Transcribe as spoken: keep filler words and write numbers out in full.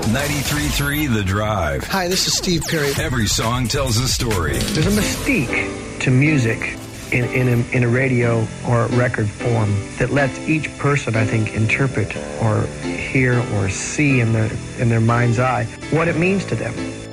ninety-three point three The Drive. Hi, this is Steve Perry. Every song tells a story. There's a mystique to music in, in, a, in a radio or record form that lets each person, I think, interpret or hear or see in their, in their mind's eye what it means to them.